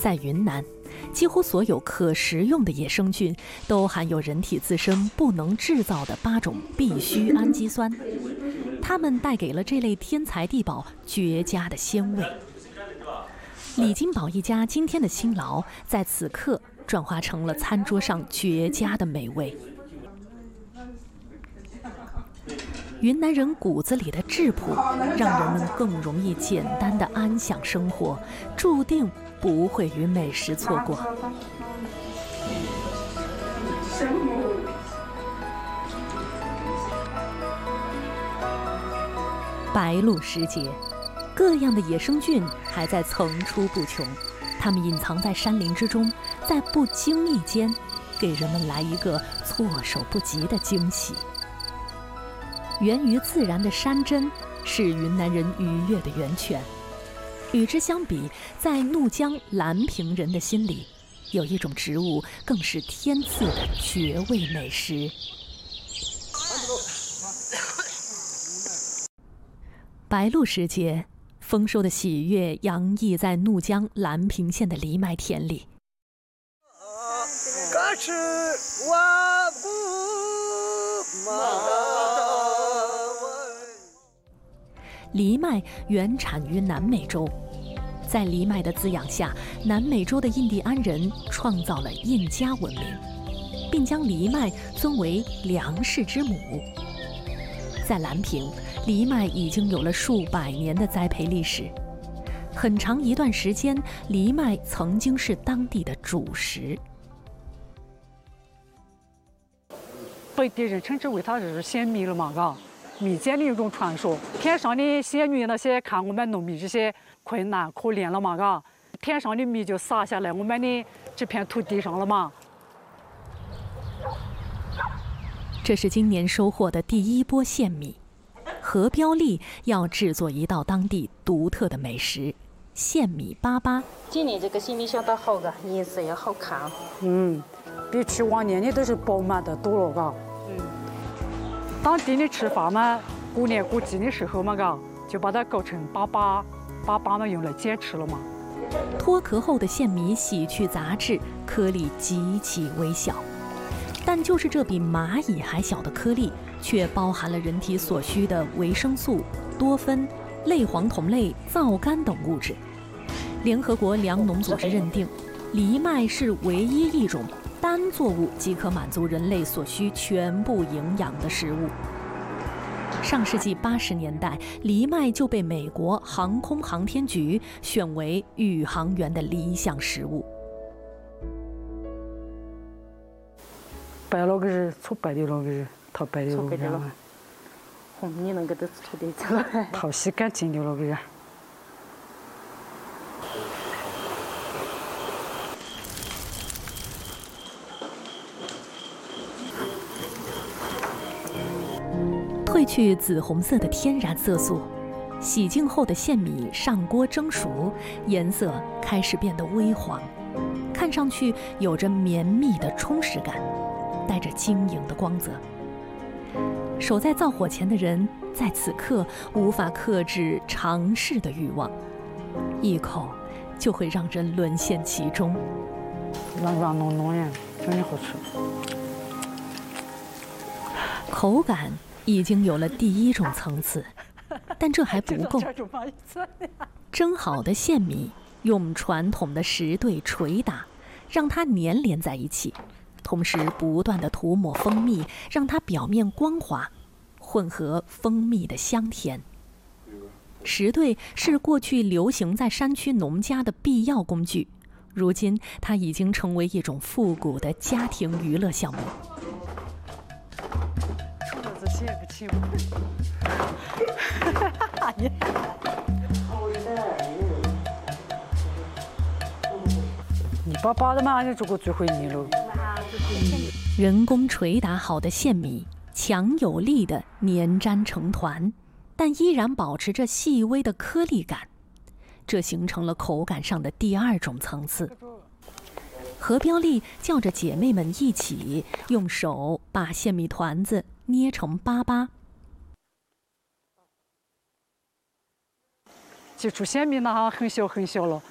在云南，几乎所有可食用的野生菌都含有人体自身不能制造的8种必需氨基酸，它们带给了这类天才地宝绝佳的鲜味。李金宝一家今天的辛劳，在此刻转化成了餐桌上绝佳的美味。云南人骨子里的质朴，让人们更容易简单地安享生活，注定不会与美食错过。白露时节，各样的野生菌还在层出不穷，它们隐藏在山林之中，在不经意间，给人们来一个措手不及的惊喜。源于自然的山珍是云南人愉悦的源泉。与之相比，在怒江蓝坪人的心里，有一种植物更是天赐的绝味美食。白露时节，丰收的喜悦洋溢在怒江蓝坪县的藜麦田里。藜麦原产于南美洲，在藜麦的滋养下，南美洲的印第安人创造了印加文明，并将藜麦尊为粮食之母。在蓝坪，藜麦已经有了数百年的栽培历史，很长一段时间，藜麦曾经是当地的主食。 本地人称之为它是鲜米了嘛，嘎。民间的一种传说，天上的仙女那些看我们农民这些困难可怜了嘛，嘎，天上的米就洒下来我们的这片土地上了嘛。 这是今年收获的第一波线米，何标丽要制作一道当地独特的美食——线米粑粑。 今年这个线米相当好个，颜色也好看。 比去往年的都是饱满的多了，嘎。当地的吃法嘛，过年过节的时候嘛，嘎，就把它搞成粑粑嘛，用来煎吃了嘛。 脱壳后的线米洗去杂质，颗粒极其微小，但就是这比蚂蚁还小的颗粒，却包含了人体所需的维生素、多酚、类黄酮类、皂苷等物质。联合国粮农组织认定，藜麦是唯一一种单作物即可满足人类所需全部营养的食物。上世纪80年代，藜麦就被美国航空航天局选为宇航员的理想食物。 白了个是粗白的了个是，淘白的了个是。 你能给它粗的出来？ 淘洗干净的了个是。 褪去紫红色的天然色素，洗净后的线米上锅蒸熟，颜色开始变得微黄，看上去有着绵密的充实感，带着晶莹的光泽。守在灶火前的人在此刻无法克制尝试的欲望，一口就会让人沦陷其中。 软软糯糯的，真的好吃。 口感已经有了第一种层次，但这还不够。蒸好的线米用传统的石碓捶打，让它粘连在一起，同时不断地涂抹蜂蜜，让它表面光滑，混合蜂蜜的香甜。石碓是过去流行在山区农家的必要工具，如今它已经成为一种复古的家庭娱乐项目。 写不清。你粑粑的嘛，这个最会腻了。 人工捶打好的线米，强有力地粘粘成团，但依然保持着细微的颗粒感，这形成了口感上的第二种层次。何标丽叫着姐妹们一起用手把线米团子捏成粑粑。 接触线米呢，很小很小了，